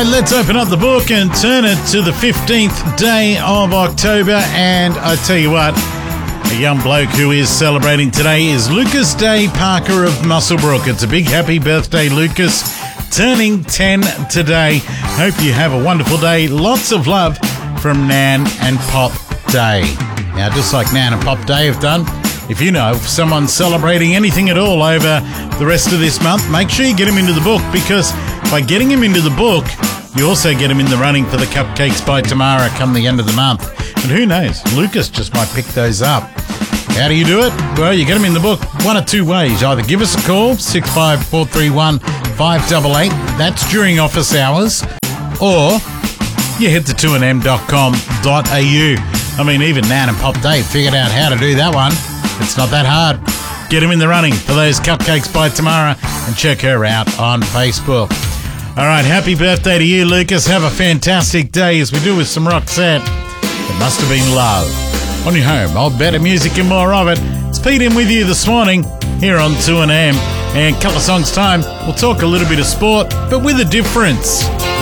right, let's open up the book and turn it to the 15th day of October. And I tell you what, a young bloke who is celebrating today is Lucas Day Parker of Muswellbrook. It's a big happy birthday, Lucas, turning 10 today. Hope you have a wonderful day. Lots of love from Nan and Pop Day. Now, just like Nan and Pop Day have done, if you know of someone celebrating anything at all over the rest of this month, make sure you get them into the book, because by getting them into the book, you also get them in the running for the Cupcakes by Tamara come the end of the month. And who knows, Lucas just might pick those up. How do you do it? Well, you get them in the book one of two ways. Either give us a call, 65431 588, that's during office hours, or you head to 2nm.com.au. I mean, even Nan and Pop Day figured out how to do that one. It's not that hard. Get them in the running for those Cupcakes by Tamara and check her out on Facebook. All right, happy birthday to you, Lucas. Have a fantastic day, as we do with some Roxette. It must have been love. On your home, old better music and more of it. It's Pete in with you this morning here on 2NM. And a couple of songs time, we'll talk a little bit of sport, but with a difference.